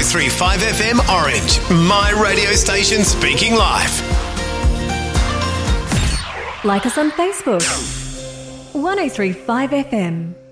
1035 FM Orange, my radio station speaking live. Like us on Facebook. 1035 FM.